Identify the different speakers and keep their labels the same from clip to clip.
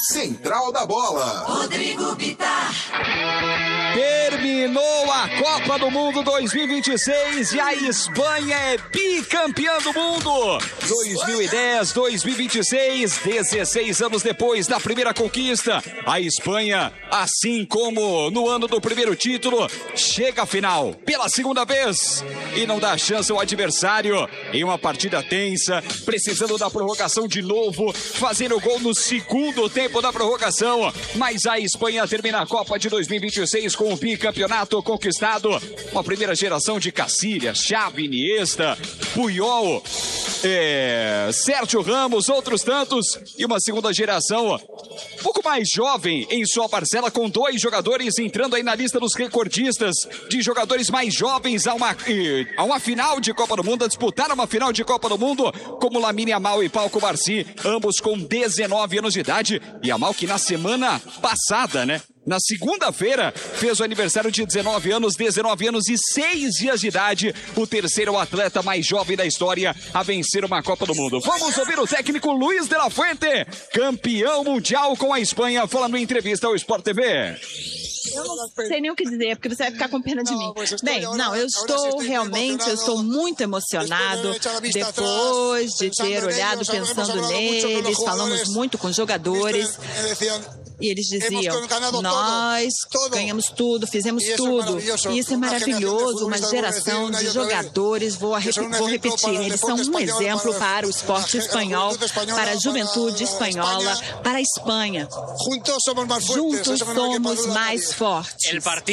Speaker 1: Central da Bola.
Speaker 2: Rodrigo Bitar.
Speaker 3: Terminou a Copa do Mundo 2026 e a Espanha é bicampeã do mundo. 2010, 2026, 16 anos depois da primeira conquista, a Espanha, assim como no ano do primeiro título, chega à final pela segunda vez e não dá chance ao adversário em uma partida tensa, precisando da prorrogação de novo, fazendo gol no segundo tempo da prorrogação, mas a Espanha termina a Copa de 2026 com o bicampeonato conquistado, uma primeira geração de Casillas, Xavi, Iniesta, Puyol, Sérgio Ramos, outros tantos, e uma segunda geração um pouco mais jovem em sua parcela, com 2 jogadores entrando aí na lista dos recordistas de jogadores mais jovens a uma final de Copa do Mundo, a disputar uma final de Copa do Mundo, como Lamine Yamal e Pau Cubarsí, ambos com 19 anos de idade, e Yamal que na semana passada, né? Na segunda-feira, fez o aniversário de 19 anos e 6 dias de idade, o terceiro atleta mais jovem da história a vencer uma Copa do Mundo. Vamos ouvir o técnico Luis de la Fuente, campeão mundial com a Espanha, falando em entrevista ao Sport TV.
Speaker 4: Eu não sei nem o que dizer, porque você vai ficar com pena de mim. Bem, não, eu estou muito emocionado depois de ter olhado, pensando neles, falamos muito com jogadores. E eles diziam, nós ganhamos tudo, fizemos tudo. E isso é maravilhoso, uma geração de jogadores, vou repetir, eles são um exemplo para o esporte espanhol, para a juventude espanhola, para a Espanha. Juntos somos mais fortes.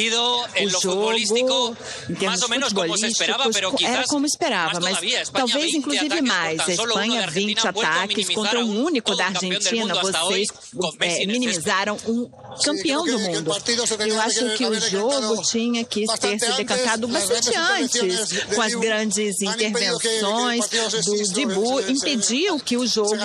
Speaker 4: O jogo, em termos futebolísticos, era como esperava, mas talvez inclusive mais. A Espanha, 20 ataques contra um único da Argentina, vocês minimizaram um campeão do mundo. Eu acho que o jogo tinha que ter se decantado bastante antes, com as grandes intervenções do Dibu, impediu que o jogo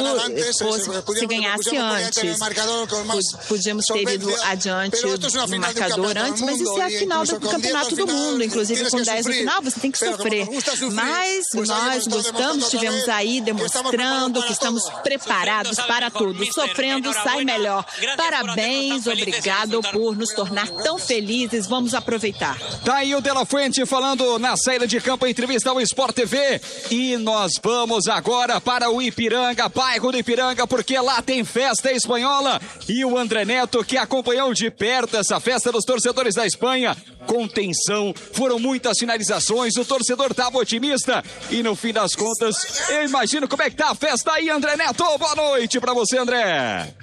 Speaker 4: se ganhasse antes. Podíamos ter ido adiante no marcador antes, mas isso é a final do campeonato do mundo, inclusive com 10 no final, você tem que sofrer. Mas nós gostamos, estivemos aí demonstrando que estamos preparados para tudo. Sofrendo sai melhor. Parabéns, obrigado por nos tornar tão felizes. Vamos aproveitar.
Speaker 3: Tá aí o De La Fuente falando na saída de campo, entrevista ao Sport TV. E nós vamos agora para o Ipiranga, bairro do Ipiranga, porque lá tem festa espanhola. E o André Neto, que acompanhou de perto essa festa dos torcedores da Espanha, com tensão, foram muitas finalizações, o torcedor estava otimista. E no fim das contas, eu imagino como é que tá a festa aí, André Neto. Boa noite para você, André.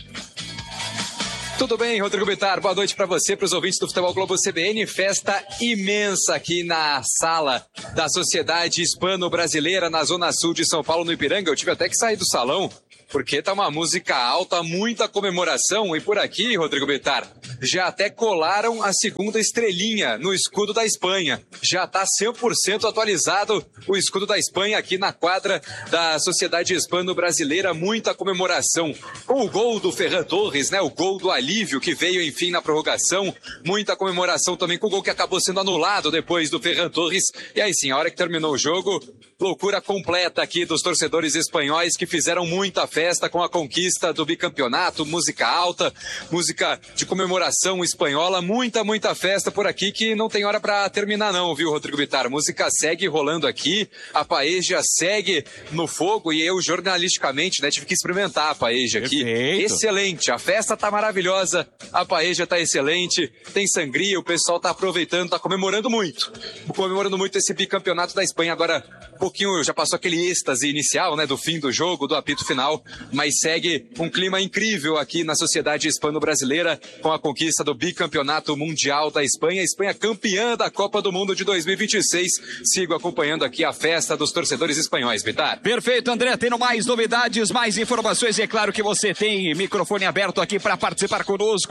Speaker 5: Tudo bem, Rodrigo Bitar? Boa noite para você, para os ouvintes do Futebol Globo CBN. Festa imensa aqui na sala da Sociedade Hispano-Brasileira, na Zona Sul de São Paulo, no Ipiranga. Eu tive até que sair do salão, porque tá uma música alta, muita comemoração. E por aqui, Rodrigo Bitar, já até colaram a segunda estrelinha no escudo da Espanha. Já tá 100% atualizado o escudo da Espanha aqui na quadra da Sociedade Hispano-Brasileira. Muita comemoração com o gol do Ferran Torres, né? O gol do alívio que veio, enfim, na prorrogação. Muita comemoração também com o gol que acabou sendo anulado depois do Ferran Torres. E aí sim, a hora que terminou o jogo, loucura completa aqui dos torcedores espanhóis que fizeram muita festa com a conquista do bicampeonato, música alta, música de comemoração espanhola, muita festa por aqui que não tem hora pra terminar não, viu, Rodrigo Bitar? A música segue rolando aqui, a paella segue no fogo e eu, jornalisticamente, né, tive que experimentar a paella aqui. Perfeito. Excelente, a festa tá maravilhosa, a paella tá excelente, tem sangria, o pessoal tá aproveitando, tá comemorando muito esse bicampeonato da Espanha. Agora, um pouquinho, já passou aquele êxtase inicial, né, do fim do jogo, do apito final, mas segue um clima incrível aqui na Sociedade Hispano-Brasileira com a conquista do bicampeonato mundial da Espanha. A Espanha campeã da Copa do Mundo de 2026. Sigo acompanhando aqui a festa dos torcedores espanhóis, Bitar.
Speaker 3: Perfeito, André. Tendo mais novidades, mais informações, e é claro que você tem microfone aberto aqui para participar conosco.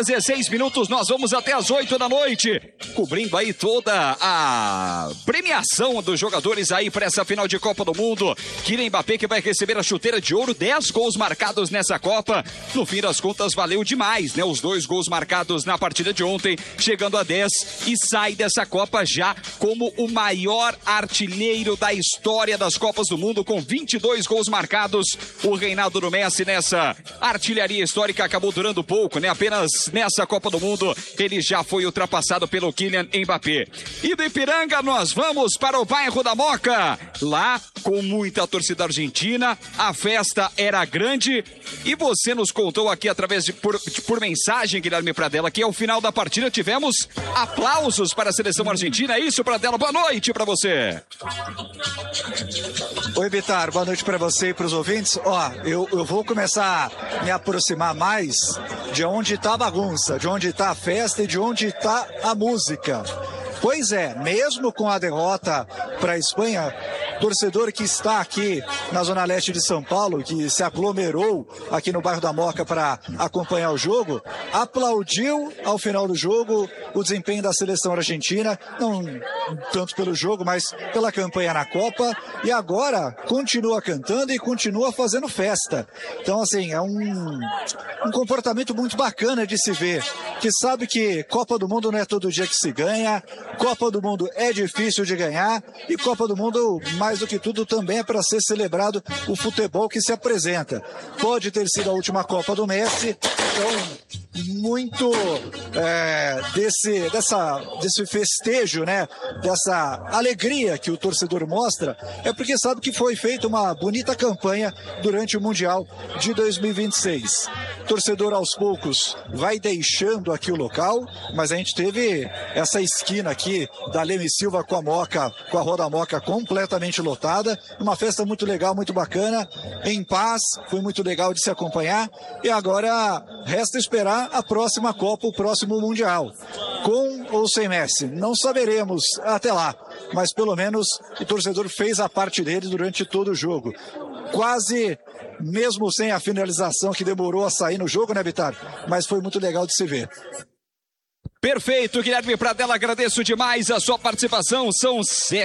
Speaker 3: 7h16, nós vamos até as 8 da noite, cobrindo aí toda a premiação preparação dos jogadores aí para essa final de Copa do Mundo. Kylian Mbappé que vai receber a chuteira de ouro, 10 gols marcados nessa Copa. No fim das contas, valeu demais, né? Os 2 gols marcados na partida de ontem, chegando a 10 e sai dessa Copa já como o maior artilheiro da história das Copas do Mundo, com 22 gols marcados. O reinado do Messi nessa artilharia histórica acabou durando pouco, né? Apenas nessa Copa do Mundo ele já foi ultrapassado pelo Kylian Mbappé. E do Ipiranga nós vamos para o bairro da Moca. Lá, com muita torcida argentina, a festa era grande e você nos contou aqui através por mensagem, Guilherme Pradella, que ao final da partida tivemos aplausos para a seleção argentina. É isso, Pradella? Boa noite para você.
Speaker 1: Oi, Bitar, boa noite para você e para os ouvintes. Ó, eu vou começar a me aproximar mais de onde está a bagunça, de onde está a festa e de onde está a música. Pois é, mesmo com a derrota para a Espanha, torcedor que está aqui na Zona Leste de São Paulo, que se aglomerou aqui no bairro da Moca para acompanhar o jogo, aplaudiu ao final do jogo o desempenho da seleção argentina, não tanto pelo jogo, mas pela campanha na Copa, e agora continua cantando e continua fazendo festa. Então, assim, é um comportamento muito bacana de se ver, que sabe que Copa do Mundo não é todo dia que se ganha, Copa do Mundo é difícil de ganhar, e Copa do Mundo, mais do que tudo, também é para ser celebrado o futebol que se apresenta. Pode ter sido a última Copa do Messi, então muito desse festejo, né? Dessa alegria que o torcedor mostra, é porque sabe que foi feita uma bonita campanha durante o Mundial de 2026. Torcedor aos poucos vai deixando aqui o local, mas a gente teve essa esquina aqui da Leme Silva com a Moca, com a Rua da Moca completamente lotada, uma festa muito legal, muito bacana, em paz, foi muito legal de se acompanhar, e agora resta esperar a próxima Copa, o próximo Mundial, com ou sem Messi, não saberemos até lá, mas pelo menos o torcedor fez a parte dele durante todo o jogo, quase mesmo sem a finalização que demorou a sair no jogo, né, Bitar? Mas foi muito legal de se ver.
Speaker 3: Perfeito, Guilherme Pradella, agradeço demais a sua participação. São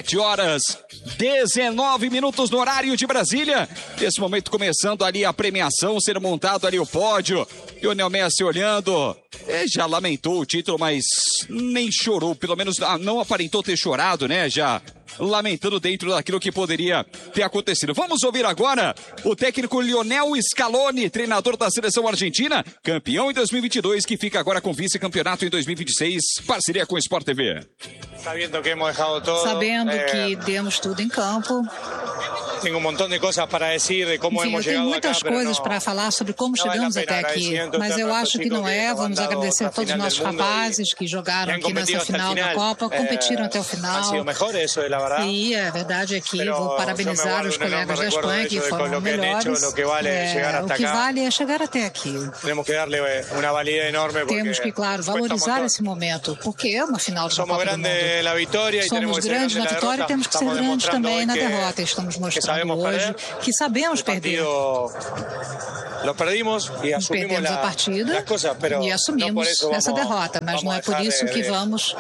Speaker 3: 7h19 no horário de Brasília. Nesse momento começando ali a premiação, sendo montado ali o pódio. Lionel Messi olhando, já lamentou o título, mas nem chorou, pelo menos não aparentou ter chorado, né? Já lamentando dentro daquilo que poderia ter acontecido. Vamos ouvir agora o técnico Lionel Scaloni, treinador da seleção argentina, campeão em 2022, que fica agora com vice-campeonato em 2026, parceria com o Sport TV.
Speaker 2: Sabendo que demos tudo em campo.
Speaker 6: Tenho um montão de coisas para dizer de como hemos
Speaker 2: chegado.
Speaker 6: Tenho
Speaker 2: muitas coisas para falar sobre como chegamos até aqui, mas eu acho que não é. Vamos agradecer a todos os nossos rapazes que jogaram aqui nessa final da Copa, competiram até o final. E a verdade é que vou parabenizar os colegas da Espanha que foram melhores. O que vale é chegar até aqui. Temos que, claro, valorizar esse momento, porque é uma final de Copa do Mundo. Somos grandes na vitória e temos que ser grandes também na derrota. Estamos mostrando hoje que sabemos perder. Perdemos a partida e assumimos essa derrota, mas não é por isso que vamos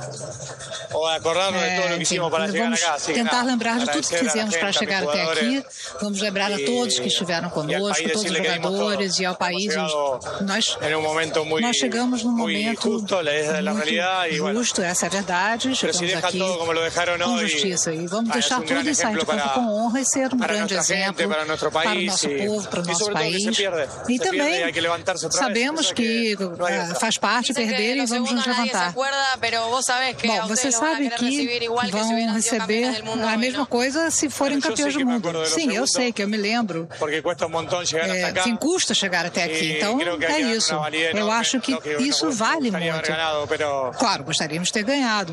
Speaker 2: tentar lembrar de tudo que fizemos para chegar até aqui. Vamos lembrar a todos que estiveram conosco, todos os jogadores e ao país. Nós chegamos num momento muito justo, essa é a verdade. Chegamos aqui com justiça e vamos deixar tudo e sair de campo com honra e ser um grande exemplo para o nosso povo, para o nosso país. E também sabemos que faz parte perder e vamos nos levantar. Bom, você sabe que vão receber a mesma coisa se forem campeões do mundo. Sim, eu sei, que eu me lembro. Custa chegar até aqui. Então, é isso. Eu acho que isso vale muito. Claro, gostaríamos de ter ganhado.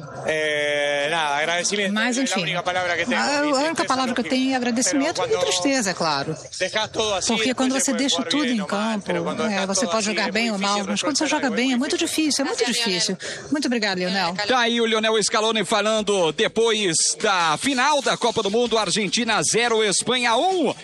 Speaker 2: Mas, enfim, a única palavra que eu tenho é agradecimento e tristeza, é claro. Porque quando você deixa tudo em campo, você pode jogar bem ou mal, mas quando você joga bem é muito difícil, é muito difícil. Muito obrigado, Lionel.
Speaker 3: Tá aí o Lionel Scaloni falando depois da final da Copa do Mundo. Argentina 0, Espanha 1.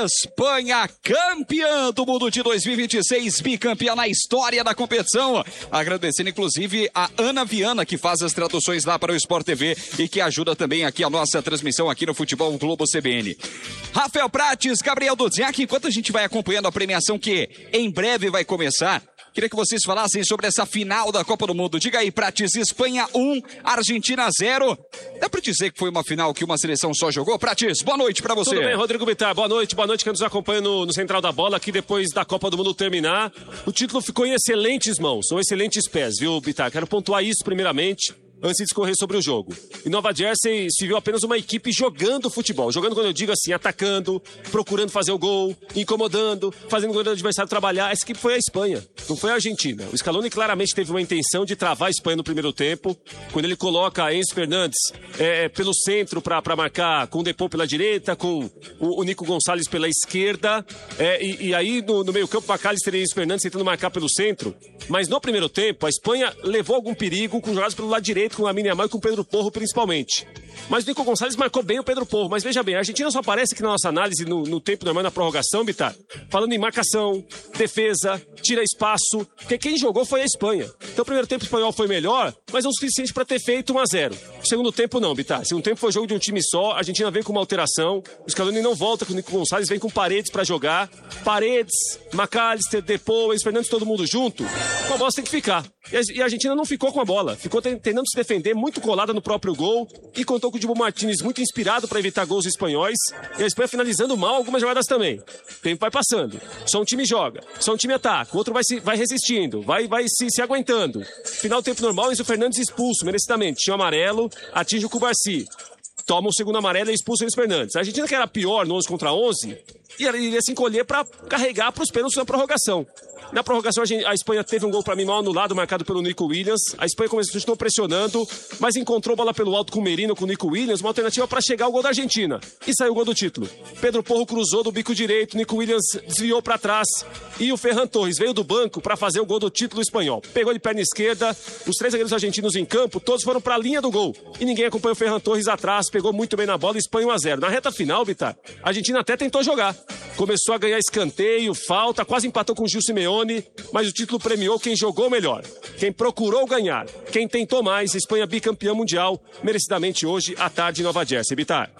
Speaker 3: Espanha campeã do mundo de 2026, bicampeã na história da competição. Agradecendo inclusive a Ana Viana, que faz as traduções lá para o Sport TV e que ajuda também aqui a nossa transmissão aqui no Futebol Globo CBN. Rafael Prates, Gabriel Dudziak, enquanto a gente vai acompanhando a premiação que em breve vai começar, queria que vocês falassem sobre essa final da Copa do Mundo. Diga aí, Prates, Espanha 1, Argentina 0. Dá pra dizer que foi uma final que uma seleção só jogou? Prates, boa noite pra você.
Speaker 7: Tudo bem, Rodrigo Bittar, boa noite quem nos acompanha no Central da Bola, aqui depois da Copa do Mundo terminar. O título ficou em excelentes mãos, ou excelentes pés, viu, Bittar? Quero pontuar isso primeiramente, antes de discorrer sobre o jogo. Em Nova Jersey se viu apenas uma equipe jogando futebol. Jogando, quando eu digo assim, atacando, procurando fazer o gol, incomodando, fazendo o goleiro do adversário trabalhar. Essa equipe foi a Espanha, não foi a Argentina. O Scaloni claramente teve uma intenção de travar a Espanha no primeiro tempo, quando ele coloca Enzo Fernandes pelo centro para marcar, com o Depou pela direita, com o Nico Gonçalves pela esquerda, e aí no meio campo, McAllister e Enzo Fernandes tentando marcar pelo centro. Mas no primeiro tempo, a Espanha levou algum perigo com jogadas pelo lado direito, com a Lamine Yamal e com o Pedro Porro principalmente. Mas o Nico Gonçalves marcou bem o Pedro Porro. Mas veja bem, a Argentina só aparece aqui na nossa análise no tempo normal, na prorrogação, Bittar, falando em marcação, defesa, tira espaço, porque quem jogou foi a Espanha. Então o primeiro tempo espanhol foi melhor, mas não o suficiente para ter feito 1-0. O segundo tempo não, Bittar. O segundo tempo foi jogo de um time só, a Argentina veio com uma alteração, o Scaloni não volta com o Nico Gonçalves, vem com Paredes para jogar. Paredes, McAllister, Depou, Enzo Fernandes, todo mundo junto, com a bola tem que ficar. E a Argentina não ficou com a bola, ficou tentando se defender, muito colada no próprio gol, e contou com o Dibu Martínez muito inspirado para evitar gols espanhóis, e a Espanha finalizando mal algumas jogadas também. O tempo vai passando, só um time joga, só um time ataca, o outro vai resistindo, vai se aguentando. Final do tempo normal, Enzo Fernandes expulso, merecidamente, tinha um amarelo, atinge o Cubarsí. Toma o segundo amarelo e expulsa o Enzo Fernandes. A Argentina, que era pior no 11 contra 11, iria se encolher para carregar para os pênaltis na prorrogação. Na prorrogação, a Espanha teve um gol para mim mal anulado, marcado pelo Nico Williams. A Espanha continuou pressionando, mas encontrou bola pelo alto com o Merino, com o Nico Williams, uma alternativa para chegar ao gol da Argentina. E saiu o gol do título. Pedro Porro cruzou do bico direito, Nico Williams desviou para trás e o Ferran Torres veio do banco para fazer o gol do título espanhol. Pegou de perna esquerda, os 3 zagueiros argentinos em campo, todos foram para a linha do gol. E ninguém acompanhou o Ferran Torres atrás, pegou muito bem na bola, Espanha 1-0. Na reta final, Bittar, a Argentina até tentou jogar. Começou a ganhar escanteio, falta, quase empatou com o Gil Simeone, mas o título premiou quem jogou melhor, quem procurou ganhar, quem tentou mais. Espanha bicampeã mundial, merecidamente hoje à tarde em Nova Jersey. Bittar.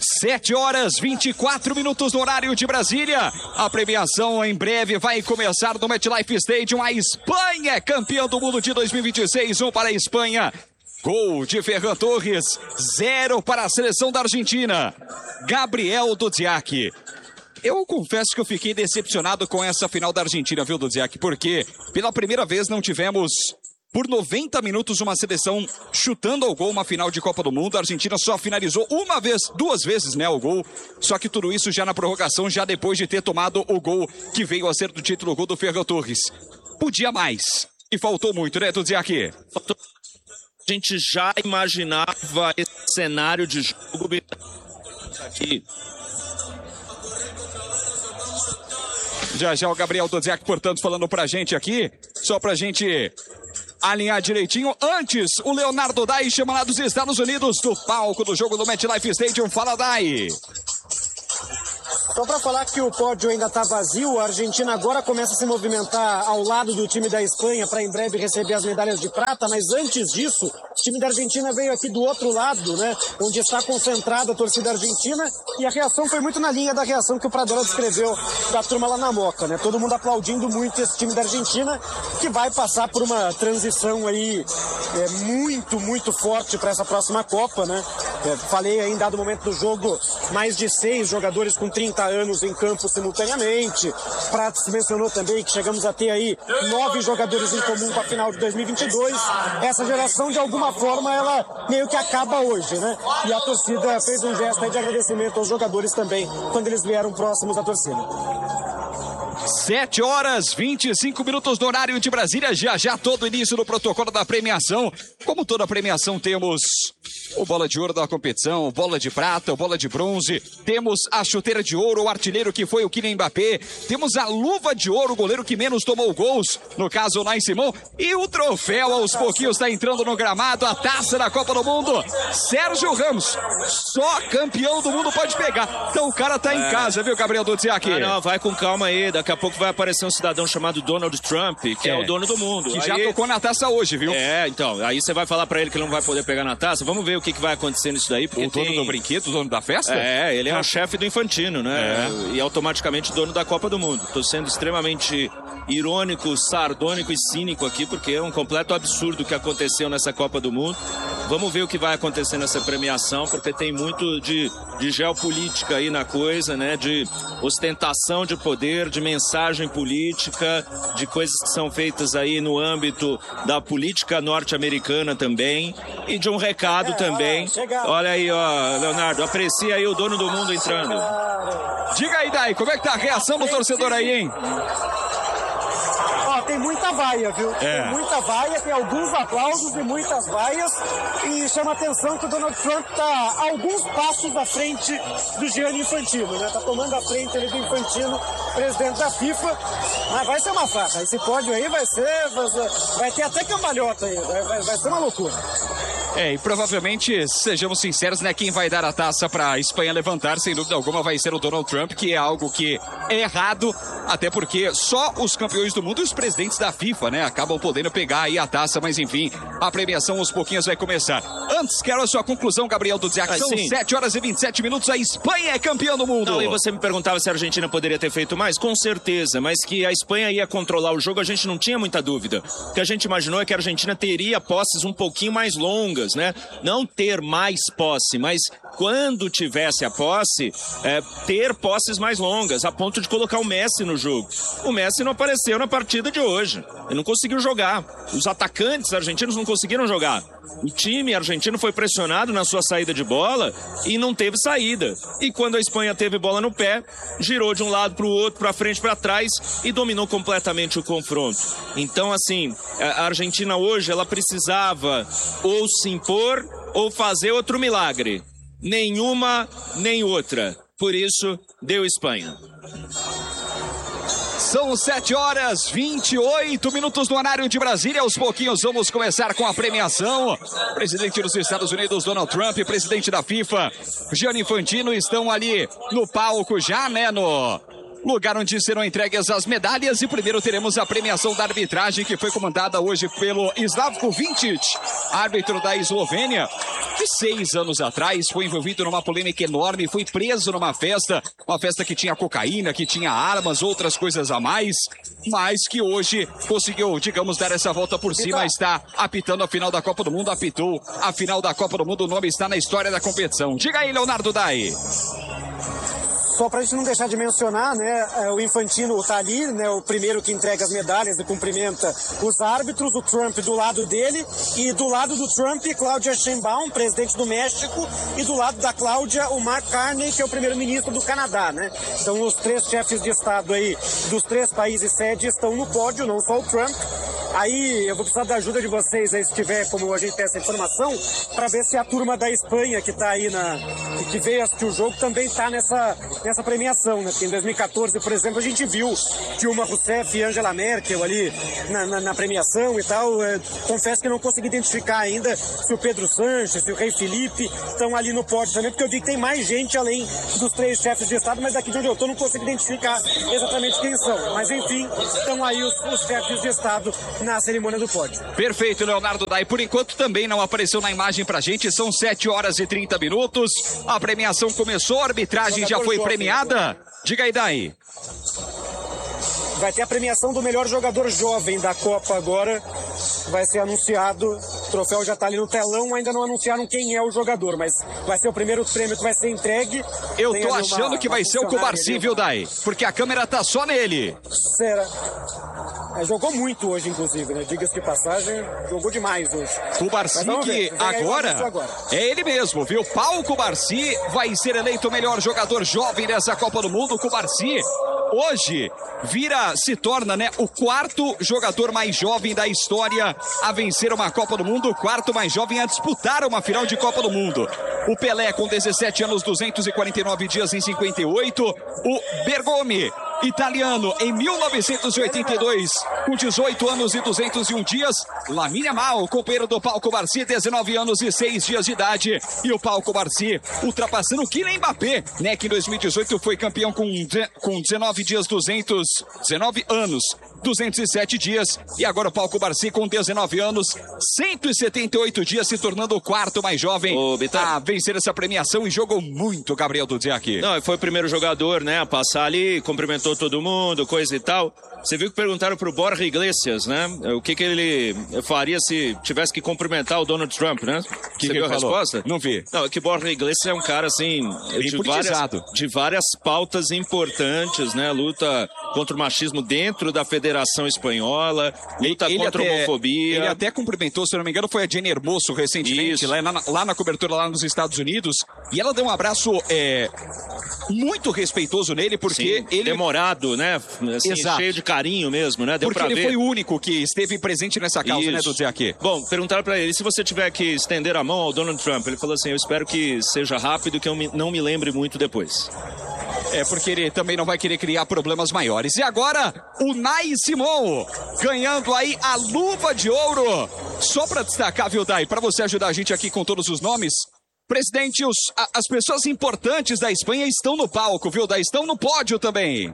Speaker 3: 7h24 no horário de Brasília. A premiação em breve vai começar no MetLife Stadium. A Espanha é campeã do mundo de 2026, 1 para a Espanha. Gol de Ferran Torres, 0 para a seleção da Argentina. Gabriel Dudziak. Eu confesso que eu fiquei decepcionado com essa final da Argentina, viu, Dudziak? Porque pela primeira vez não tivemos, por 90 minutos, uma seleção chutando ao gol uma final de Copa do Mundo. A Argentina só finalizou uma vez, 2 vezes, né, o gol. Só que tudo isso já na prorrogação, já depois de ter tomado o gol que veio a ser do título, o gol do Ferran Torres. Podia mais. E faltou muito, né, Dudziak?
Speaker 8: A gente já imaginava esse cenário de jogo aqui.
Speaker 3: Já o Gabriel Dudziak, portanto, falando pra gente aqui, só pra gente alinhar direitinho. Antes, o Leonardo Dai chama lá dos Estados Unidos, do palco do jogo do MetLife Stadium. Fala, Dai!
Speaker 9: Só para falar que o pódio ainda está vazio, a Argentina agora começa a se movimentar ao lado do time da Espanha para em breve receber as medalhas de prata, mas antes disso, o time da Argentina veio aqui do outro lado, né, onde está concentrada a torcida argentina, e a reação foi muito na linha da reação que o Pradella descreveu da turma lá na Moca, né, todo mundo aplaudindo muito esse time da Argentina, que vai passar por uma transição aí muito forte para essa próxima Copa, né. Falei aí em dado momento do jogo, mais de 6 jogadores com 30 anos em campo simultaneamente. Prates mencionou também que chegamos a ter aí 9 jogadores em comum para a final de 2022. Essa geração, de alguma forma, ela meio que acaba hoje, né? E a torcida fez um gesto aí de agradecimento aos jogadores também, quando eles vieram próximos da torcida.
Speaker 3: 7 horas, 25 minutos no horário de Brasília. Já todo o início do protocolo da premiação. Como toda premiação, temos o bola de ouro da competição, bola de prata, bola de bronze. Temos a chuteira de ouro, o artilheiro que foi o Kylian Mbappé. Temos a luva de ouro, o goleiro que menos tomou gols, no caso o Nai Simão. E o troféu aos pouquinhos está entrando no gramado, a taça da Copa do Mundo. Sérgio Ramos, só campeão do mundo pode pegar. Então o cara tá em casa, viu, Gabriel Dudziak?
Speaker 8: Não, vai com calma aí. Daqui a pouco vai aparecer um cidadão chamado Donald Trump, que é o dono do mundo.
Speaker 3: Que já tocou na taça hoje, viu?
Speaker 8: Então, aí você vai falar pra ele que ele não vai poder pegar na taça. Vamos ver o que vai acontecer nisso daí. Porque
Speaker 3: o dono do brinquedo, o dono da festa?
Speaker 8: Ele é o chefe do Infantino, né? E automaticamente dono da Copa do Mundo. Tô sendo extremamente irônico, sardônico e cínico aqui, porque é um completo absurdo o que aconteceu nessa Copa do Mundo. Vamos ver o que vai acontecer nessa premiação, porque tem muito de geopolítica aí na coisa, né? De ostentação de poder, de mensagem política, de coisas que são feitas aí no âmbito da política norte-americana também, e de um recado também. Olha aí, ó, Leonardo, aprecia aí o dono do mundo entrando.
Speaker 3: Diga aí, Dai, como é que tá a reação do torcedor aí, hein?
Speaker 9: Tem muita vaia, viu? Tem muita vaia, tem alguns aplausos e muitas vaias. E chama a atenção que o Donald Trump está alguns passos à frente do Gianni Infantino, né? Tá tomando a frente ali do Infantino, presidente da FIFA. Mas vai ser uma farra. Esse pódio aí vai ter até cambalhota aí. Vai ser uma loucura.
Speaker 3: E provavelmente, sejamos sinceros, né? Quem vai dar a taça para a Espanha levantar, sem dúvida alguma, vai ser o Donald Trump, que é algo que é errado, até porque só os campeões do mundo e os presidentes da FIFA, né, acabam podendo pegar aí a taça, mas enfim, a premiação aos pouquinhos vai começar. Antes, quero a sua conclusão, Gabriel Dudziak. São 7 horas e 27 minutos, a Espanha é campeã do mundo.
Speaker 8: Não, e você me perguntava se a Argentina poderia ter feito mais? Com certeza, mas que a Espanha ia controlar o jogo, a gente não tinha muita dúvida. O que a gente imaginou é que a Argentina teria posses um pouquinho mais longas, né? Não ter mais posse, mas quando tivesse a posse, ter posses mais longas, a ponto de colocar o Messi no jogo. O Messi não apareceu na partida de hoje. Ele não conseguiu jogar. Os atacantes argentinos não conseguiram jogar. O time argentino foi pressionado na sua saída de bola e não teve saída. E quando a Espanha teve bola no pé, girou de um lado para o outro, para frente, para trás e dominou completamente o confronto. Então, assim, a Argentina hoje, ela precisava ou se impor ou fazer outro milagre. Nenhuma, nem outra. Por isso, deu Espanha.
Speaker 3: São 7 horas 28 minutos no horário de Brasília. Aos pouquinhos vamos começar com a premiação. Presidente dos Estados Unidos, Donald Trump, presidente da FIFA, Gianni Infantino, estão ali no palco já, né, no lugar onde serão entregues as medalhas. E primeiro teremos a premiação da arbitragem, que foi comandada hoje pelo Slavko Vincic, árbitro da Eslovênia, que 6 anos atrás foi envolvido numa polêmica enorme, foi preso numa festa, uma festa que tinha cocaína, que tinha armas, outras coisas a mais, mas que hoje conseguiu, digamos, dar essa volta por cima, está apitando a final da Copa do Mundo, apitou a final da Copa do Mundo, o nome está na história da competição. Diga aí, Leonardo Dai.
Speaker 9: Só para a gente não deixar de mencionar, né, o Infantino está ali, né, o primeiro que entrega as medalhas e cumprimenta os árbitros, o Trump do lado dele, e do lado do Trump, Cláudia Sheinbaum, presidente do México, e do lado da Cláudia, o Mark Carney, que é o primeiro-ministro do Canadá, né? Então os 3 chefes de Estado aí dos 3 países sede estão no pódio, não só o Trump. Aí eu vou precisar da ajuda de vocês aí, se tiver como a gente tem essa informação, para ver se a turma da Espanha que está aí que veio assistir o jogo também está nessa premiação, né? Porque em 2014, por exemplo, a gente viu Dilma Rousseff e Angela Merkel ali na premiação e tal. Confesso que não consegui identificar ainda se o Pedro Sánchez, se o Rei Felipe estão ali no pódio também, porque eu vi que tem mais gente além dos 3 chefes de Estado, mas daqui de onde eu estou não consigo identificar exatamente quem são. Mas enfim, estão aí os chefes de Estado na cerimônia do pódio.
Speaker 3: Perfeito, Leonardo Dai. Por enquanto também não apareceu na imagem pra gente. São 7 horas e 30 minutos. A premiação começou, a arbitragem já foi premiada. Diga aí, Dai.
Speaker 9: Vai ter a premiação do melhor jogador jovem da Copa agora. Vai ser anunciado. O troféu já está ali no telão. Ainda não anunciaram quem é o jogador, mas vai ser o primeiro prêmio que vai ser entregue.
Speaker 3: Eu tô achando que vai ser o Cubarsí, viu, Dai? Porque a câmera tá só nele.
Speaker 9: Será? Jogou muito hoje, inclusive, né? Diga-se de passagem, jogou demais hoje.
Speaker 3: Cubarsí, que agora é ele mesmo, viu? Pau Cubarsí vai ser eleito o melhor jogador jovem dessa Copa do Mundo. Cubarsí, hoje, se torna, né, o quarto jogador mais jovem da história a vencer uma Copa do Mundo, o quarto mais jovem a disputar uma final de Copa do Mundo. O Pelé com 17 anos, 249 dias em 58. O Bergomi, italiano, em 1982, com 18 anos e 201 dias. Lamine Yamal, companheiro do Pau Cubarsí, 19 anos e 6 dias de idade. E o Pau Cubarsí ultrapassando o Kylian Mbappé, né, que em 2018 foi campeão com 19 anos, 207 dias. E agora o Pau Cubarsí com 19 anos, 178 dias, se tornando o quarto mais jovem a vencer essa premiação. E jogou muito, Gabriel Dudziak.
Speaker 8: Não, foi o primeiro jogador, né, a passar ali, cumprimentou todo mundo, coisa e tal. Você viu que perguntaram pro Borja Iglesias, né? O que ele faria se tivesse que cumprimentar o Donald Trump, né? Você viu a resposta?
Speaker 3: Não vi.
Speaker 8: Não, é que Borja Iglesias é um cara, assim, de várias pautas importantes, né? Luta contra o machismo dentro da Federação Espanhola, luta contra a homofobia.
Speaker 3: Ele até cumprimentou, se eu não me engano, foi a Jenny Hermoso recentemente, lá na cobertura lá nos Estados Unidos. E ela deu um abraço muito respeitoso nele, porque
Speaker 8: ele... Demorado, né? Assim, cheio de carinho mesmo, né? Deu
Speaker 3: porque ele foi o único que esteve presente nessa causa, né, Dudziak?
Speaker 8: Bom, perguntaram pra ele, se você tiver que estender a mão ao Donald Trump, ele falou assim, eu espero que seja rápido, que eu não me lembre muito depois.
Speaker 3: Porque ele também não vai querer criar problemas maiores. E agora, o Unai Simon, ganhando aí a luva de ouro. Só pra destacar, viu, Dai, pra você ajudar a gente aqui com todos os nomes, presidente, as pessoas importantes da Espanha estão no palco, viu, Dai? Estão no pódio também.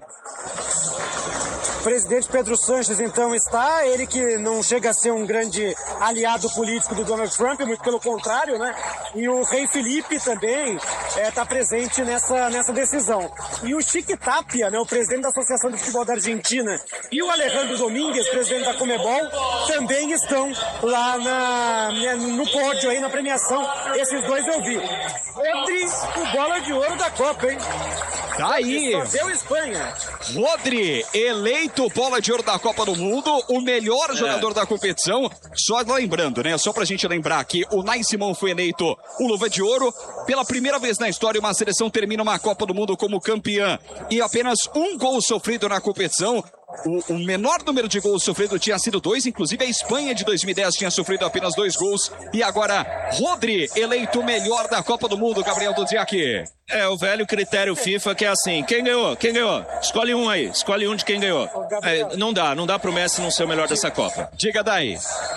Speaker 9: O presidente Pedro Sánchez, então, está, ele que não chega a ser um grande aliado político do Donald Trump, muito pelo contrário, né? E o rei Felipe também está presente nessa decisão. E o Chiqui Tapia, né, o presidente da Associação de Futebol da Argentina, e o Alejandro Domínguez, presidente da Conmebol, também estão lá no pódio aí na premiação. Esses dois eu vi. Rodri, o bola de ouro da Copa, hein?
Speaker 3: Tá aí.
Speaker 9: Só deu Espanha.
Speaker 3: Rodri, eleito bola de ouro da Copa do Mundo, o melhor jogador da competição. Só lembrando, né? Só pra gente lembrar que o Unai Simon foi eleito o luva de ouro. Pela primeira vez na história, uma seleção termina uma Copa do Mundo como campeã e apenas um gol sofrido na competição. O menor número de gols sofrido tinha sido 2, inclusive a Espanha de 2010 tinha sofrido apenas 2 gols. E agora, Rodri, eleito o melhor da Copa do Mundo, Gabriel Dudziak.
Speaker 8: O velho critério FIFA que é assim, quem ganhou? Quem ganhou? Escolhe um aí, escolhe um de quem ganhou. Não dá pro Messi não ser o melhor dessa Copa.
Speaker 3: Diga daí.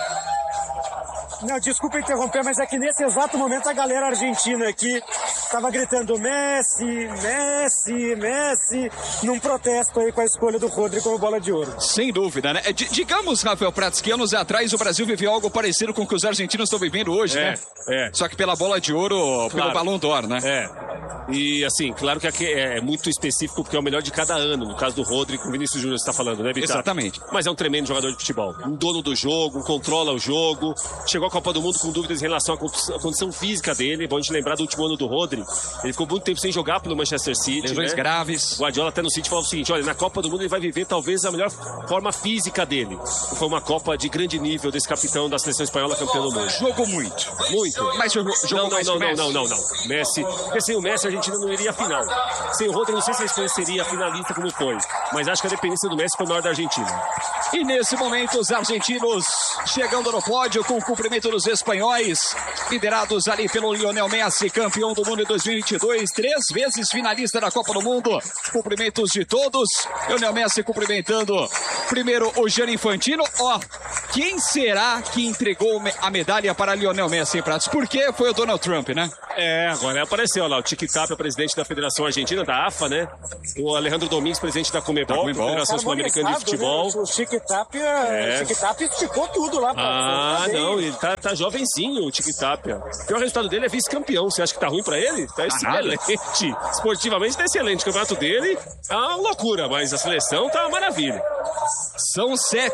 Speaker 9: Não, desculpa interromper, mas é que nesse exato momento a galera argentina aqui estava gritando Messi, Messi, Messi, num protesto aí com a escolha do Rodri como bola de ouro.
Speaker 3: Sem dúvida, né? Digamos, Rafael Prats, que anos atrás o Brasil viveu algo parecido com o que os argentinos estão vivendo hoje, né? Só que pela bola de ouro, pelo Ballon d'Or, né?
Speaker 7: E assim, claro que aqui é muito específico porque é o melhor de cada ano. No caso do Rodri, com o Vinícius Júnior você está falando, né, Vitor?
Speaker 3: Exatamente.
Speaker 7: Mas é um tremendo jogador de futebol. Um dono do jogo, controla o jogo. Chegou à Copa do Mundo com dúvidas em relação à condição física dele. Bom a gente lembrar do último ano do Rodri. Ele ficou muito tempo sem jogar pelo Manchester City.
Speaker 3: Lesões graves.
Speaker 7: O Guardiola até no City falou o seguinte, olha, na Copa do Mundo ele vai viver talvez a melhor forma física dele. Foi uma Copa de grande nível desse capitão da seleção espanhola campeão do mundo.
Speaker 3: Jogou muito.
Speaker 7: Muito.
Speaker 3: Mas jogou mais que o Messi.
Speaker 7: Não. Messi, porque sem o Messi a Argentina não iria à final. Sem o Rodri, não sei se a Espanha seria finalista como foi, mas acho que a dependência do Messi foi maior da Argentina.
Speaker 3: E nesse momento os argentinos chegando no pódio com o cumprimento dos espanhóis, liderados ali pelo Lionel Messi, campeão do mundo em 2022, 3 vezes finalista da Copa do Mundo. Cumprimentos de todos. Lionel Messi cumprimentando primeiro o Gianni Infantino. Quem será que entregou a medalha para Lionel Messi, Pratos? Porque foi o Donald Trump, né?
Speaker 7: Agora apareceu lá o Chiqui Tapia, presidente da Federação Argentina, da AFA, né? O Alejandro Domínguez, presidente da Conmebol, Federação Sul-Americana de Futebol.
Speaker 9: Né? O Chiqui Tapia esticou tudo lá.
Speaker 7: Não, ele tá jovenzinho, o Chiqui Tapia. O pior resultado dele é vice-campeão. Você acha que tá ruim pra ele? Tá excelente. Esportivamente tá excelente. O campeonato dele é uma loucura, mas a seleção tá uma maravilha.
Speaker 3: São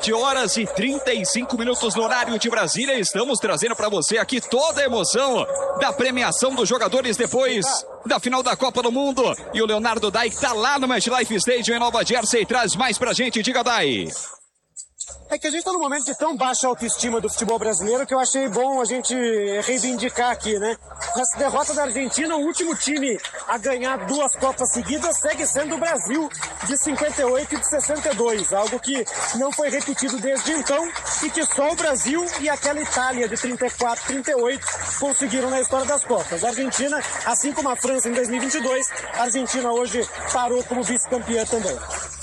Speaker 3: 7h35 no horário de Brasília. Estamos trazendo para você aqui toda a emoção da premiação dos jogadores depois da final da Copa do Mundo. E o Leonardo Dai tá lá no MetLife Stadium em Nova Jersey. Traz mais pra gente. Diga, Dai.
Speaker 9: É que a gente está num momento de tão baixa autoestima do futebol brasileiro que eu achei bom a gente reivindicar aqui, né? Nessa derrota da Argentina, o último time a ganhar 2 Copas seguidas segue sendo o Brasil, de 58 e de 62, algo que não foi repetido desde então e que só o Brasil e aquela Itália de 34, 38 conseguiram na história das Copas. A Argentina, assim como a França em 2022, a Argentina hoje parou como vice-campeã também.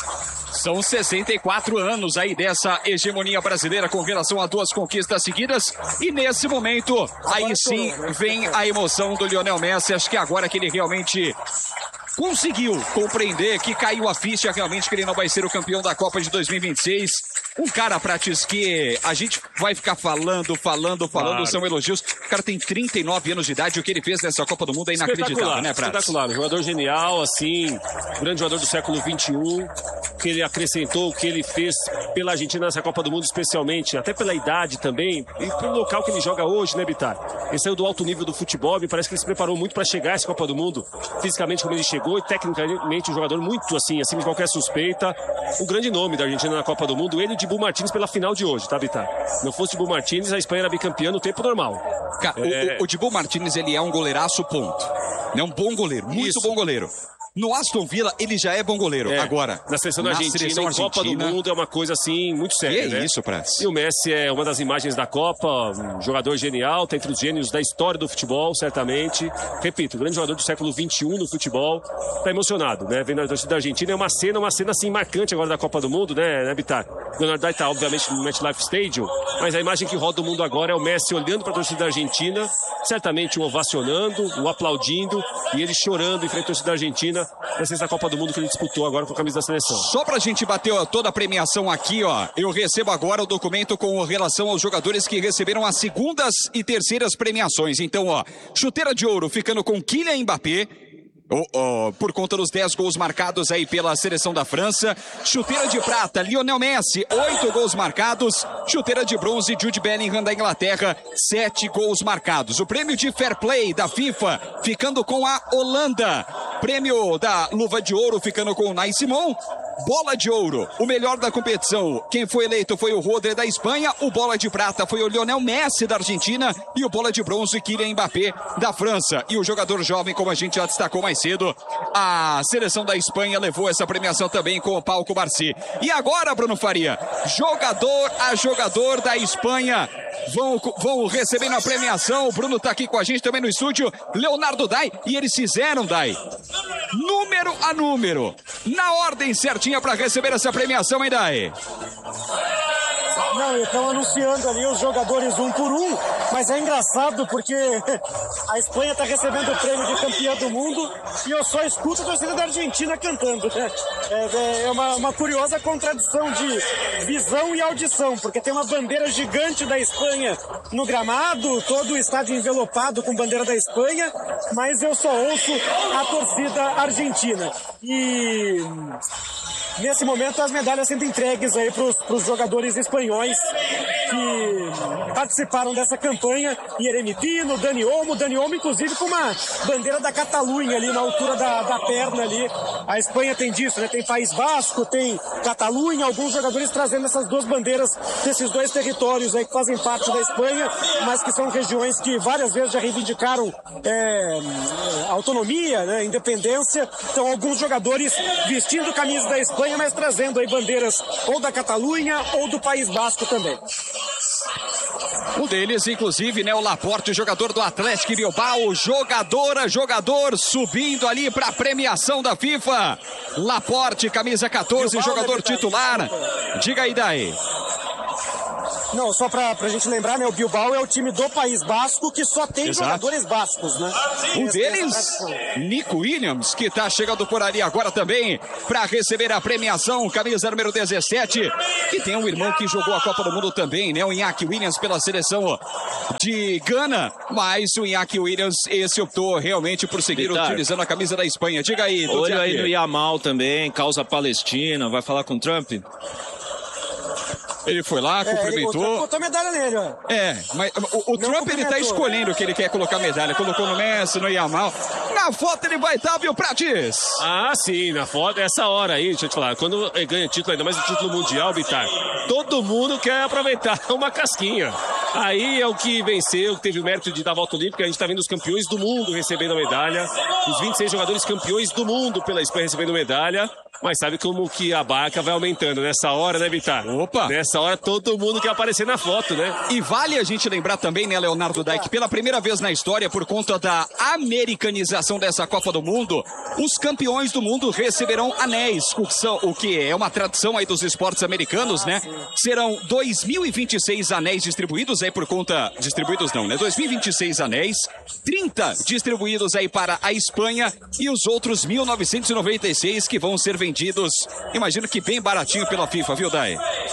Speaker 3: São 64 anos aí dessa hegemonia brasileira com relação a 2 conquistas seguidas. E nesse momento, aí sim, vem a emoção do Lionel Messi. Acho que agora que ele realmente conseguiu compreender que caiu a ficha realmente que ele não vai ser o campeão da Copa de 2026. Um cara, Prates, que a gente vai ficar falando, claro. São elogios. O cara tem 39 anos de idade, o que ele fez nessa Copa do Mundo é inacreditável, né, Prates?
Speaker 7: Espetacular, jogador genial, assim, grande jogador do século XXI, que ele acrescentou, o que ele fez pela Argentina nessa Copa do Mundo, especialmente, até pela idade também, e pelo local que ele joga hoje, né, Bitar? Ele saiu do alto nível do futebol, me parece que ele se preparou muito para chegar a essa Copa do Mundo, fisicamente como ele chegou, e tecnicamente um jogador muito assim, acima de qualquer suspeita. O grande nome da Argentina na Copa do Mundo, ele e o Dibu Martínez pela final de hoje, tá, Bitar? Não fosse o Dibu Martínez, a Espanha era bicampeã no tempo normal.
Speaker 3: Cara, o Dibu Martínez, ele é um goleiraço, ponto. É um bom goleiro, muito bom goleiro. No Aston Villa, ele já é bom goleiro. Agora,
Speaker 7: na seleção da Argentina, em Copa do Mundo, é uma coisa assim, muito séria,
Speaker 3: né? Isso, Prates.
Speaker 7: E o Messi é uma das imagens da Copa, um jogador genial, tá entre os gênios da história do futebol, certamente. Repito, grande jogador do século XXI no futebol. Tá emocionado, né? Vendo a torcida da Argentina, é uma cena assim marcante agora da Copa do Mundo, né, Bitar? O Leonardo Dai tá, obviamente, no MetLife Stadium, mas a imagem que roda o mundo agora é o Messi olhando para a torcida da Argentina, certamente o ovacionando, o aplaudindo, e ele chorando em frente à torcida da Argentina, nessa Copa do Mundo que ele disputou agora com a camisa da seleção.
Speaker 3: Só pra gente bater toda a premiação aqui, ó, eu recebo agora o documento com relação aos jogadores que receberam as segundas e terceiras premiações. Então, ó, chuteira de ouro ficando com Kylian Mbappé, por conta dos 10 gols marcados aí pela seleção da França. Chuteira de prata, Lionel Messi, 8 gols marcados. Chuteira de bronze, Jude Bellingham da Inglaterra, 7 gols marcados. O prêmio de Fair Play da FIFA ficando com a Holanda. Prêmio da Luva de Ouro ficando com o Nai Simon. Bola de Ouro, o melhor da competição. Quem foi eleito foi o Rodri da Espanha. O Bola de Prata foi o Lionel Messi da Argentina. E o Bola de Bronze, Kylian Mbappé da França. E o jogador jovem, como a gente já destacou mais cedo, a seleção da Espanha levou essa premiação também com o Pau Cubarsí. E agora, Bruno Faria, jogador a jogador da Espanha vão recebendo a premiação. O Bruno tá aqui com a gente também no estúdio, Leonardo Dai, e eles fizeram, Dai, número a número, na ordem certinha para receber essa premiação, hein, Dai?
Speaker 9: Não, estão anunciando ali os jogadores um por um, mas é engraçado porque a Espanha está recebendo o prêmio de campeã do mundo e eu só escuto a torcida da Argentina cantando, né? É uma curiosa contradição de visão e audição, porque tem uma bandeira gigante da Espanha no gramado, todo o estádio envelopado com bandeira da Espanha, mas eu só ouço a torcida argentina. E nesse momento as medalhas sendo entregues aí para os jogadores espanhóis que participaram dessa campanha. Jeremy Pino, Dani Olmo inclusive com uma bandeira da Catalunha ali na altura da perna ali. A Espanha tem disso, né? Tem País Basco, tem Catalunha, alguns jogadores trazendo essas duas bandeiras desses dois territórios aí que fazem parte da Espanha, mas que são regiões que várias vezes já reivindicaram autonomia, né? Independência. Então alguns jogadores vestindo camisa da Espanha, mas trazendo aí bandeiras ou da Catalunha ou do País Basco também.
Speaker 3: Um deles, inclusive, né, o Laporte, jogador do Atlético Bilbao, jogador subindo ali para a premiação da FIFA. Laporte, camisa 14, Bilbao, jogador titular. Diga aí, Dai.
Speaker 9: Não, só pra gente lembrar, né, o Bilbao é o time do País Basco que só tem jogadores bascos, né?
Speaker 3: Um deles, Nico Williams, que tá chegando por ali agora também para receber a premiação, camisa número 17, que tem um irmão que jogou a Copa do Mundo também, né, o Iñaki Williams pela seleção de Gana, mas o Iñaki Williams, esse optou realmente por seguir utilizando a camisa da Espanha. Diga aí,
Speaker 8: olho aí no Yamal também, causa palestina, vai falar com o Trump?
Speaker 3: Ele foi lá, cumprimentou.
Speaker 9: Ele botou medalha nele, ó.
Speaker 3: Mas o Trump, ele tá escolhendo o que ele quer colocar medalha. Colocou no Messi, no Yamal. Na foto ele vai estar, viu, Prates?
Speaker 7: Ah, sim, na foto, essa hora aí, deixa eu te falar, quando ganha título, ainda mais o título mundial, Bitar, todo mundo quer aproveitar uma casquinha. Aí é o que venceu, que teve o mérito de dar a volta olímpica. A gente tá vendo os campeões do mundo recebendo a medalha, os 26 jogadores campeões do mundo pela Espanha recebendo medalha. Mas sabe como que a barca vai aumentando nessa hora, né, Bitar?
Speaker 3: Opa!
Speaker 7: Nessa hora todo mundo quer aparecer na foto, né?
Speaker 3: E vale a gente lembrar também, né, Leonardo Dai, que pela primeira vez na história, por conta da americanização dessa Copa do Mundo, os campeões do mundo receberão anéis, o que é uma tradição aí dos esportes americanos, né? Serão 2.026 anéis distribuídos aí por conta... Distribuídos não, né? 2.026 anéis, 30 distribuídos aí para a Espanha e os outros 1.996 que vão ser vendidos, imagino que bem baratinho pela FIFA, viu, Dai?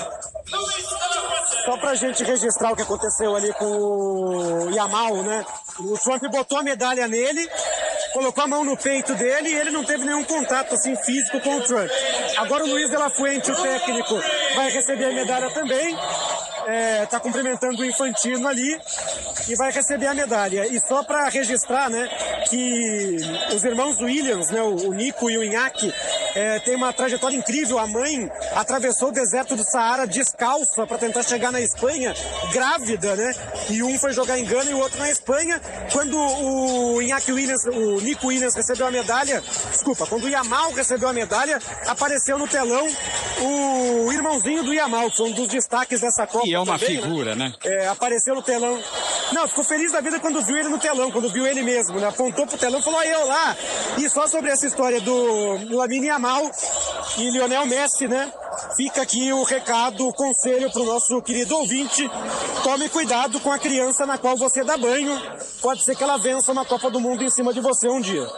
Speaker 9: Só pra gente registrar o que aconteceu ali com o Yamal, né? O Trump botou a medalha nele, colocou a mão no peito dele e ele não teve nenhum contato assim físico com o Trump. Agora o Luiz de la Fuente, o técnico, vai receber a medalha também. Tá cumprimentando o Infantino ali e vai receber a medalha. E só para registrar, né, que os irmãos Williams, né, o Nico e o Iñaki, tem uma trajetória incrível. A mãe atravessou o deserto do Saara descalça para tentar chegar na Espanha, grávida, né? E um foi jogar em Gana e o outro na Espanha. Quando o Iñaki Williams, o Nico Williams recebeu a medalha, quando o Yamal recebeu a medalha, apareceu no telão o irmãozinho do Yamal, que foi um dos destaques dessa Copa.
Speaker 3: E é uma
Speaker 9: também,
Speaker 3: figura, né?
Speaker 9: Apareceu no telão. Não, ficou feliz da vida quando viu ele no telão, quando viu ele mesmo, né? Apontou pro telão e falou, eu lá. E só sobre essa história do Lamine Yamal e Lionel Messi, né? Fica aqui o recado, o conselho pro nosso querido ouvinte. Tome cuidado com a criança na qual você dá banho. Pode ser que ela vença uma Copa do Mundo em cima de você um dia.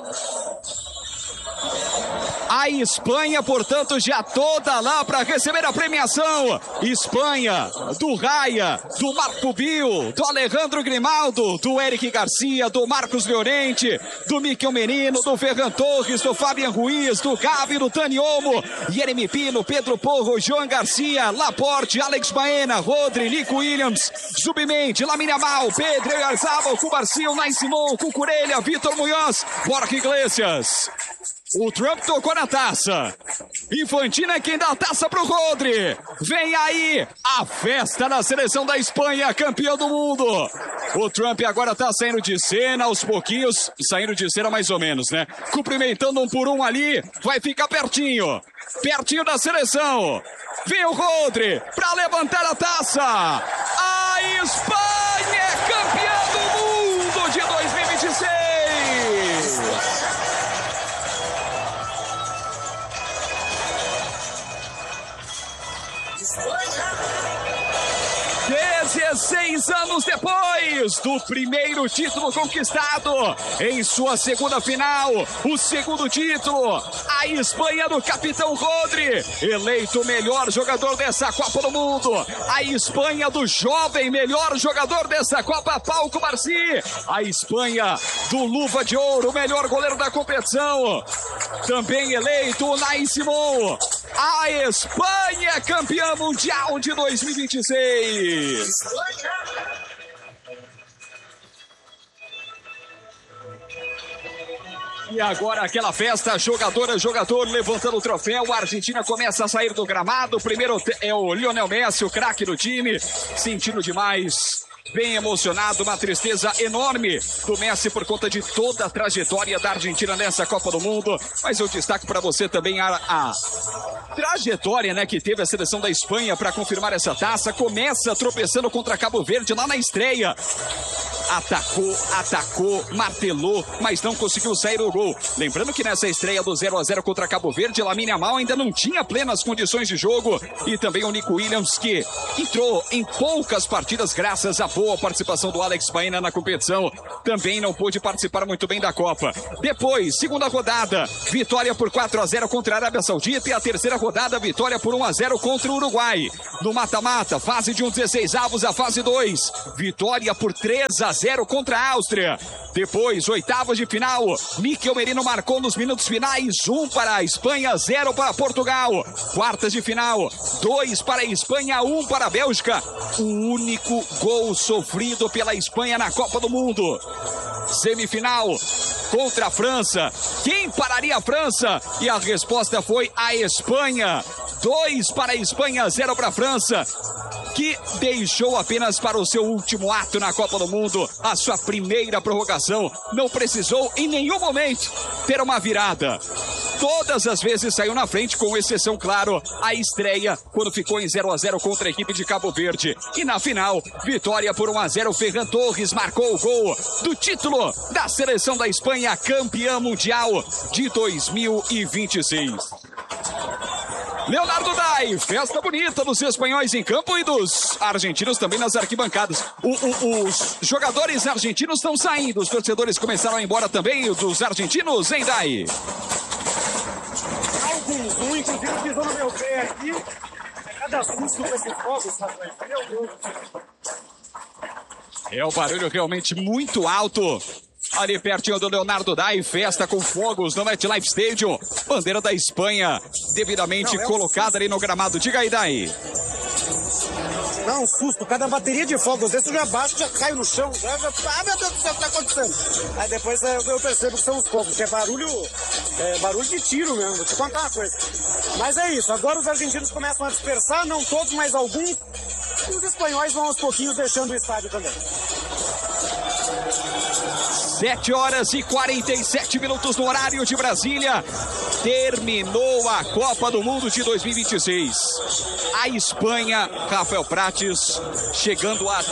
Speaker 3: A Espanha, portanto, já toda lá para receber a premiação. Espanha, do Raya, do Marco Bill, do Alejandro Grimaldo, do Eric Garcia, do Marcos Llorente, do Mikel Merino, do Ferran Torres, do Fabian Ruiz, do Gavi, do Dani Olmo, Yeremy Pino, Pedro Porro, João Garcia, Laporte, Alex Baena, Rodri, Nico Williams, Zubimendi, Lamine Yamal, Pedro Oyarzabal, Cubarcio, Nai Simon, Cucurella, Vitor Munhoz, Borja Iglesias. O Trump tocou na taça. Infantino é quem dá a taça pro Rodri. Vem aí a festa na seleção da Espanha, campeã do mundo. O Trump agora tá saindo de cena aos pouquinhos. Saindo de cena mais ou menos, né? Cumprimentando um por um ali. Vai ficar pertinho. Pertinho da seleção. Vem o Rodri pra levantar a taça. A Espanha é campeã do mundo de 2026. 16 anos depois do primeiro título conquistado, em sua segunda final, o segundo título, a Espanha do capitão Rodri, eleito melhor jogador dessa Copa do Mundo. A Espanha do jovem melhor jogador dessa Copa, Pau Cubarci. A Espanha do luva de ouro, melhor goleiro da competição. Também eleito o Nai Simon. A Espanha é campeã mundial de 2026. E agora aquela festa, jogador levantando o troféu. A Argentina começa a sair do gramado. Primeiro é o Lionel Messi, o craque do time, sentindo demais. Bem emocionado, uma tristeza enorme do Messi por conta de toda a trajetória da Argentina nessa Copa do Mundo. Mas eu destaco para você também a trajetória, né, que teve a seleção da Espanha para confirmar essa taça. Começa tropeçando contra Cabo Verde lá na estreia. Atacou, martelou, mas não conseguiu sair do gol. Lembrando que nessa estreia do 0-0 contra Cabo Verde, Lamine Yamal ainda não tinha plenas condições de jogo. E também o Nico Williams, que entrou em poucas partidas graças à boa participação do Alex Baena na competição. Também não pôde participar muito bem da Copa. Depois, segunda rodada, vitória por 4-0 contra a Arábia Saudita. E a terceira rodada, vitória por 1-0 contra o Uruguai. No mata-mata, fase de 16avos, a fase 2. Vitória por 3-0 contra a Áustria. Depois, oitavas de final, Mikel Merino marcou nos minutos finais, 1 para a Espanha, 0 para Portugal. Quartas de final, 2 para a Espanha, 1 para a Bélgica. O único gol sofrido pela Espanha na Copa do Mundo. semifinal contra a França. Quem pararia a França? E a resposta foi a Espanha. 2 para a Espanha, 0 para a França, que deixou apenas para o seu último ato na Copa do Mundo a sua primeira prorrogação. Não precisou em nenhum momento ter uma virada. Todas as vezes saiu na frente, com exceção, claro, a estreia, quando ficou em 0-0 contra a equipe de Cabo Verde. E na final, vitória por 1-0, Ferran Torres marcou o gol do título da seleção da Espanha, campeã mundial de 2026. Leonardo Day, festa bonita dos espanhóis em campo e dos argentinos também nas arquibancadas. Os jogadores argentinos estão saindo, os torcedores começaram a ir embora também, dos argentinos, hein, Day?
Speaker 9: Um, inclusive, pisou no meu pé aqui. Cada susto com esses fogos, rapaz. Meu Deus.
Speaker 3: É um barulho realmente muito alto. Ali pertinho do Leonardo Day, festa com fogos no MetLife Stadium. Bandeira da Espanha, devidamente colocada ali no gramado. Diga aí, Day.
Speaker 9: Não, um susto. Cada bateria de fogos desse eu já baixo, já caio no chão. Ah, meu Deus do céu, o que tá acontecendo? Aí depois eu percebo que são os fogos, que é barulho de tiro mesmo. Vou te contar uma coisa. Mas é isso, agora os argentinos começam a dispersar, não todos, mas alguns. E os espanhóis vão aos pouquinhos deixando o estádio também.
Speaker 3: 7h47 no horário de Brasília. Terminou a Copa do Mundo de 2026. A Espanha, Rafael Prates, chegando a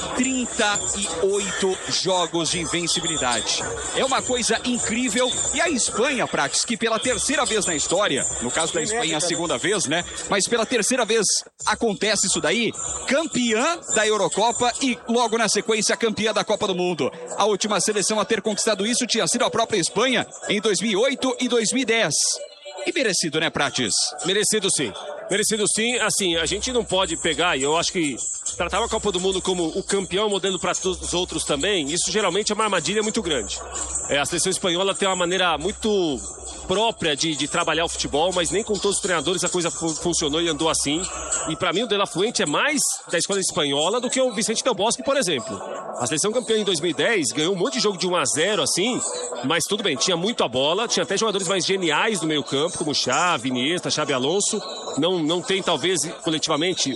Speaker 3: 38 jogos de invencibilidade. É uma coisa incrível. E a Espanha, Prates, que pela terceira vez na história, no caso da Espanha a segunda vez, né? Mas pela terceira vez acontece isso daí, campeã da Eurocopa e logo na sequência campeã da Copa do Mundo. A última seleção a ter conquistado isso tinha sido a própria Espanha em 2008 e 2010. E merecido, né, Prates?
Speaker 7: Merecido sim. Merecido sim. Assim, a gente não pode pegar, e eu acho que tratar a Copa do Mundo como o campeão, modelo para todos os outros também, isso geralmente é uma armadilha muito grande. A seleção espanhola tem uma maneira muito própria de trabalhar o futebol, mas nem com todos os treinadores a coisa funcionou e andou assim. E para mim o De La Fuente é mais da escola espanhola do que o Vicente Del Bosque, por exemplo. A seleção campeã em 2010 ganhou um monte de jogo de 1-0 assim, mas tudo bem, tinha muito a bola, tinha até jogadores mais geniais no meio campo, como Xavi, Iniesta, Xabi Alonso. Não tem talvez coletivamente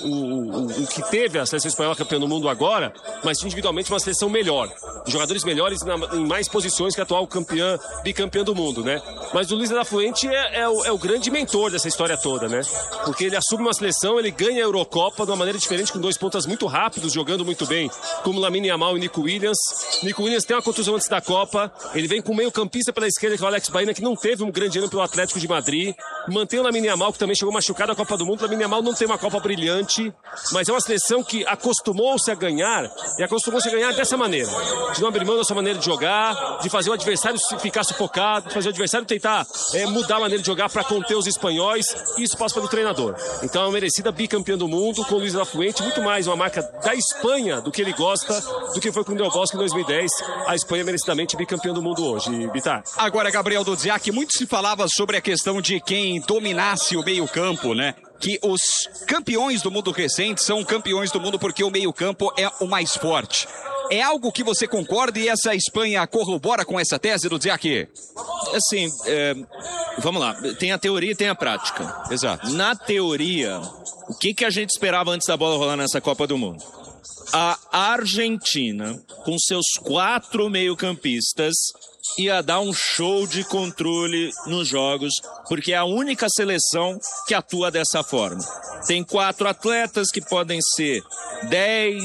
Speaker 7: o que teve a seleção espanhola campeã do mundo agora, mas individualmente uma seleção melhor. Jogadores melhores em mais posições que a atual bicampeã do mundo, né? Mas o Luiz De La Fuente é o grande mentor dessa história toda, né? Porque ele assume uma seleção, ele ganha a Eurocopa de uma maneira diferente, com 2 pontas muito rápidos, jogando muito bem, como Lamine Yamal e Nico Williams. Nico Williams tem uma contusão antes da Copa, ele vem com meio campista pela esquerda, que é o Alex Baena, que não teve um grande ano pelo Atlético de Madrid. Mantém o Lamine Yamal, que também chegou machucado à Copa do Mundo. O Lamine Yamal não tem uma Copa brilhante, mas é uma seleção que acostumou-se a ganhar, e acostumou-se a ganhar dessa maneira, de não abrir mão da sua maneira de jogar, de fazer o adversário ficar sufocado, de fazer o adversário tentar mudar a maneira de jogar para conter os espanhóis. E isso passa pelo treinador. Então é uma merecida bicampeã do mundo com o Luiz De La Fuente, muito mais uma marca da Espanha do que ele gosta, do que foi com o Del Bosque em 2010. A Espanha é merecidamente bicampeã do mundo hoje, Bitar.
Speaker 3: Agora, Gabriel Dudziak, muito se falava sobre a questão de quem dominasse o meio-campo, né? Que os campeões do mundo recente são campeões do mundo porque o meio-campo é o mais forte. É algo que você concorda e essa Espanha corrobora com essa tese do Dudziak?
Speaker 8: Assim, vamos lá. Tem a teoria e tem a prática.
Speaker 3: Exato.
Speaker 8: Na teoria, o que a gente esperava antes da bola rolar nessa Copa do Mundo? A Argentina, com seus 4 meio-campistas, ia dar um show de controle nos jogos, porque é a única seleção que atua dessa forma. Tem 4 atletas que podem ser 10,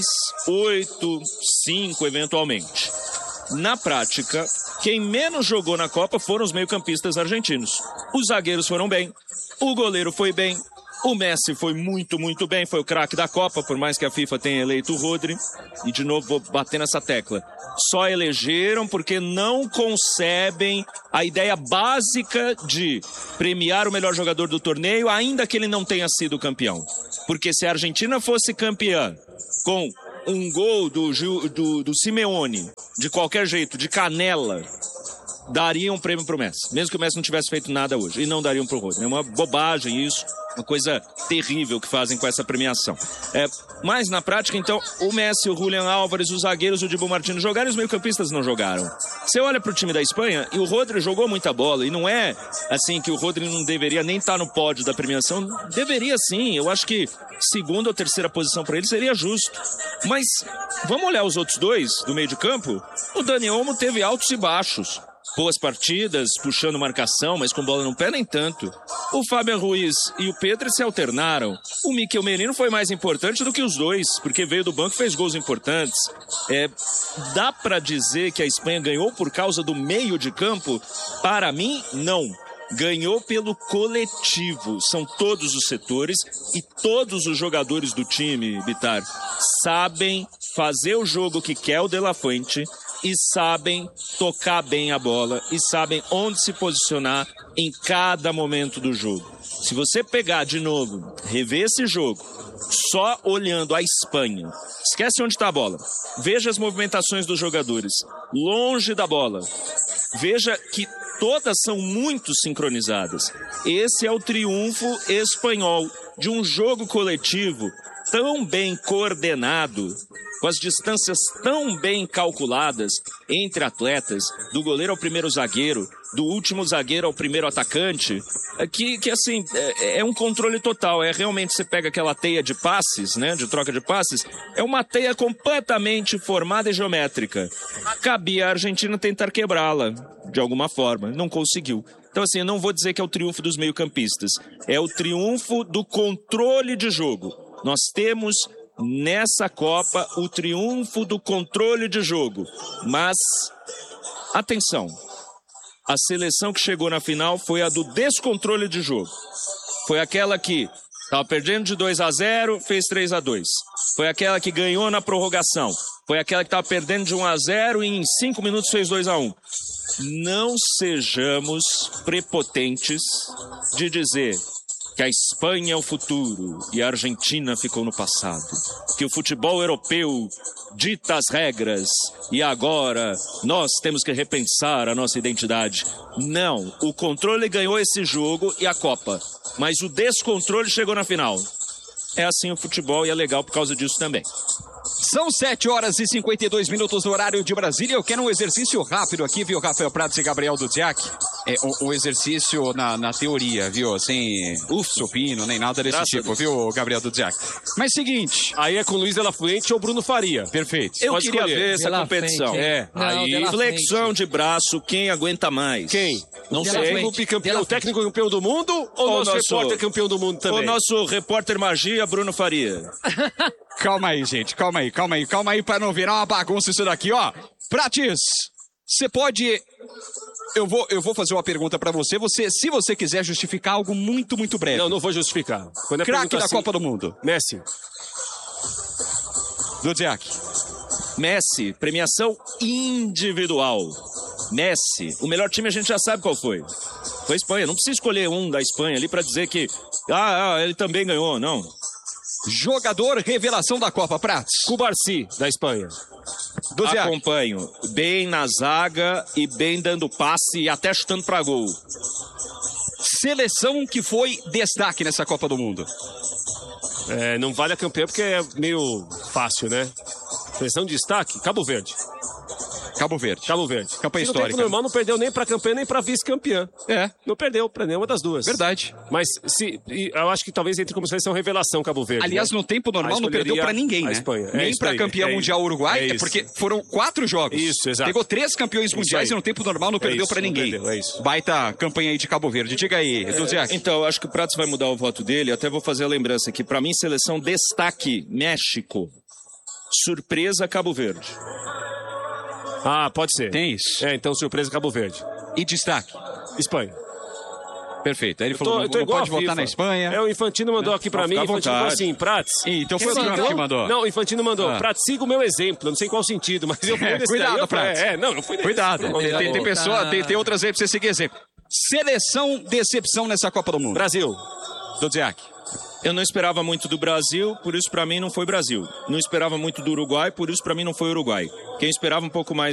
Speaker 8: 8, 5 eventualmente. Na prática, quem menos jogou na Copa foram os meio-campistas argentinos. Os zagueiros foram bem, o goleiro foi bem, o Messi foi muito, muito bem, foi o craque da Copa, por mais que a FIFA tenha eleito o Rodri. E de novo vou bater nessa tecla. Só elegeram porque não concebem a ideia básica de premiar o melhor jogador do torneio, ainda que ele não tenha sido campeão. Porque se a Argentina fosse campeã com um gol do Simeone, de qualquer jeito, de canela, daria um prêmio pro Messi, mesmo que o Messi não tivesse feito nada hoje, e não dariam pro Rodri. É uma bobagem isso, Uma coisa terrível que fazem com essa premiação. Mas na prática, então, o Messi, o Julián Álvares, os zagueiros, o Dibu Martínez jogaram e os meio-campistas não jogaram. Você olha pro time da Espanha e o Rodri jogou muita bola. E não é assim que o Rodri não deveria nem estar no pódio da premiação. Deveria sim. Eu acho que segunda ou terceira posição para ele seria justo. Mas vamos olhar os outros dois do meio de campo. O Dani Olmo teve altos e baixos. Boas partidas, puxando marcação, mas com bola no pé nem tanto. O Fabián Ruiz e o Pedro se alternaram. O Mikel Merino foi mais importante do que os dois, porque veio do banco e fez gols importantes. Dá pra dizer que a Espanha ganhou por causa do meio de campo? Para mim, não. Ganhou pelo coletivo. São todos os setores e todos os jogadores do time, Bitar, sabem fazer o jogo que quer o De La Fuente e sabem tocar bem a bola e sabem onde se posicionar em cada momento do jogo. Se você pegar de novo, rever esse jogo, só olhando a Espanha, esquece onde está a bola, veja as movimentações dos jogadores, longe da bola, veja que todas são muito sincronizadas. Esse é o triunfo espanhol de um jogo coletivo tão bem coordenado, com as distâncias tão bem calculadas entre atletas, do goleiro ao primeiro zagueiro, do último zagueiro ao primeiro atacante, que assim, é um controle total. Realmente, você pega aquela teia de passes, né, de troca de passes, é uma teia completamente formada e geométrica. Cabia a Argentina tentar quebrá-la, de alguma forma, não conseguiu. Então, assim, eu não vou dizer que é o triunfo dos meio-campistas, é o triunfo do controle de jogo. Nós temos nessa Copa o triunfo do controle de jogo. Mas, atenção, a seleção que chegou na final foi a do descontrole de jogo. Foi aquela que estava perdendo de 2-0, fez 3-2. Foi aquela que ganhou na prorrogação. Foi aquela que estava perdendo de 1-0 e em 5 minutos fez 2-1. Não sejamos prepotentes de dizer que a Espanha é o futuro e a Argentina ficou no passado. Que o futebol europeu dita as regras e agora nós temos que repensar a nossa identidade. Não, o controle ganhou esse jogo e a Copa, mas o descontrole chegou na final. É assim o futebol e é legal por causa disso também.
Speaker 3: São 7h52 no horário de Brasília. Eu quero um exercício rápido aqui, viu, Rafael Prats e Gabriel Dudziak? Um exercício na teoria, viu? Sem supino, nem nada desse tipo, viu, Gabriel Dudziak? Mas seguinte...
Speaker 7: Aí é com o Luiz de la Fuente ou Bruno Faria.
Speaker 3: Perfeito.
Speaker 8: Eu queria ver essa competição. Aí, flexão de braço, quem aguenta mais?
Speaker 7: Quem?
Speaker 8: Não sei.
Speaker 7: O técnico campeão do mundo ou o nosso repórter campeão do mundo também?
Speaker 8: O nosso repórter magia, Bruno Faria.
Speaker 3: Calma aí, gente, calma aí pra não virar uma bagunça isso daqui, ó. Prates, você pode... Eu vou fazer uma pergunta pra você, se você quiser justificar algo muito, muito breve.
Speaker 7: Não vou justificar.
Speaker 3: Craque da Copa do Mundo.
Speaker 7: Messi.
Speaker 3: Dudziak.
Speaker 8: Messi, premiação individual. Messi, o melhor time a gente já sabe qual foi. Foi a Espanha, não precisa escolher um da Espanha ali pra dizer que... ele também ganhou, não.
Speaker 3: Jogador revelação da Copa, Prats.
Speaker 7: Cubarsi, da Espanha.
Speaker 3: Dudziak.
Speaker 8: Acompanho. Bem na zaga e bem dando passe e até chutando pra gol.
Speaker 3: Seleção que foi destaque nessa Copa do Mundo.
Speaker 7: Não vale a campeã porque é meio fácil, né? Seleção de destaque, Cabo Verde. Campanha
Speaker 3: histórica.
Speaker 7: No tempo normal não perdeu nem pra campeã nem pra vice-campeã. Não perdeu pra nenhuma das duas.
Speaker 3: Verdade.
Speaker 7: Mas eu acho que talvez entre como seleção revelação Cabo Verde.
Speaker 3: Aliás, no tempo normal não perdeu pra ninguém, né?
Speaker 7: Espanha.
Speaker 3: Nem pra campeão mundial Uruguai, porque foram 4 jogos.
Speaker 7: Isso, exato.
Speaker 3: Pegou 3 campeões mundiais e no tempo normal não perdeu pra ninguém. Baita campanha aí de Cabo Verde. Diga aí, Dudziak.
Speaker 8: Então, eu acho que o Prats vai mudar o voto dele. Até vou fazer a lembrança aqui. Pra mim, seleção destaque, México. Surpresa, Cabo Verde.
Speaker 7: Pode ser.
Speaker 3: Tem isso.
Speaker 7: Então surpresa Cabo Verde.
Speaker 3: E destaque?
Speaker 7: Espanha.
Speaker 3: Perfeito. Aí ele falou, não pode votar na Espanha.
Speaker 7: O Infantino mandou aqui pra mim. Infantino falou assim, Prats...
Speaker 3: Então foi o Bruno que mandou.
Speaker 7: Não, o Infantino mandou. Prats, siga o meu exemplo. Eu não sei qual sentido, mas eu fui nesse
Speaker 3: cuidado,
Speaker 7: daí.
Speaker 3: Prats.
Speaker 7: Não foi nesse.
Speaker 3: Cuidado. Tem pessoa, tem outras aí pra você seguir exemplo. Seleção decepção nessa Copa do Mundo.
Speaker 7: Brasil.
Speaker 3: Dudziak.
Speaker 8: Eu não esperava muito do Brasil, por isso pra mim não foi Brasil. Não esperava muito do Uruguai, por isso pra mim não foi Uruguai. Quem esperava um pouco mais